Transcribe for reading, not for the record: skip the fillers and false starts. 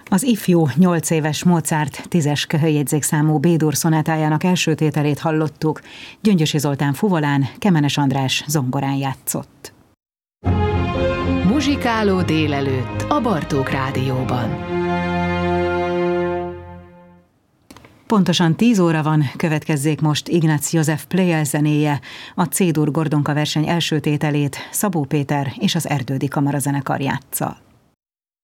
Az ifjú 8 éves Mozart 10-es köhöljegyzékszámú B-dur szonátájának első tételét hallottuk. Gyöngyösi Zoltán fuvolán, Kemenes András zongorán játszott. Muzsikáló délelőtt a Bartók Rádióban. Pontosan 10 óra van, következzék most Ignác József Pleyel zenéje, a C-dur Gordonka verseny első tételét Szabó Péter és az Erdődi Kamarazenekar játsza.